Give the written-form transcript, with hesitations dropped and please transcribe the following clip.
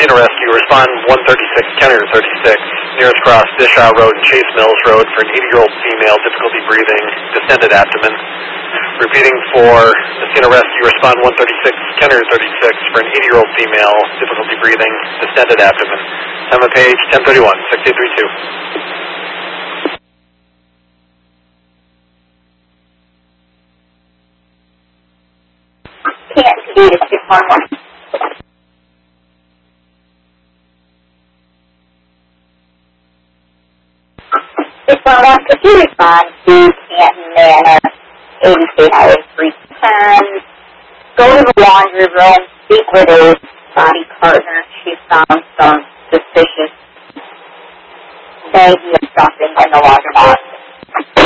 Athena Rescue, respond 136, Kenner 36, nearest cross, Dishaw Road and Chase Mills Road for an 80-year-old female, difficulty breathing, distended abdomen. Repeating for Athena Rescue, respond 136, Kenner 36 for an 80-year-old female, difficulty breathing, distended abdomen. Time of page 1031, 6832. Can't do it, 611. 611, could you respond to Canton Manor, 88 Highway 310? Go to the laundry room, speak with a body partner. She found some suspicious baggy of something in the laundry box.